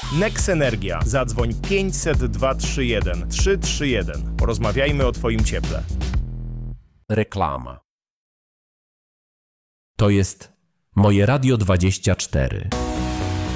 Nex Energia. Zadzwoń 500 231 331. Porozmawiajmy o Twoim cieple. Reklama. To jest moje Radio 24.